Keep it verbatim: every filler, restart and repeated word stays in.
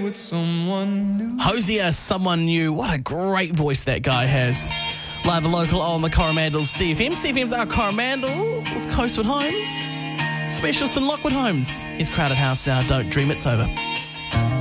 with someone new. Hosier, Someone New. What a great voice that guy has. Live and local on the Coromandel C F M. C F M's our Coromandel with Coastwood Homes. Specialist in Lockwood Homes. Here's Crowded House now. Don't Dream It's Over.